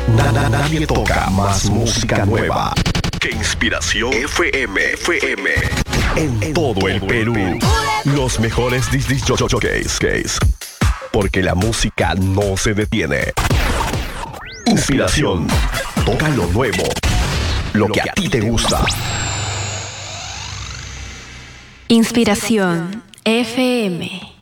Nadie toca más música nueva que Inspiración FM. En todo el Perú. Los mejores disc jockeys. Porque la música no se detiene. Inspiración. Toca lo nuevo. Lo que a ti te gusta. Inspiración FM.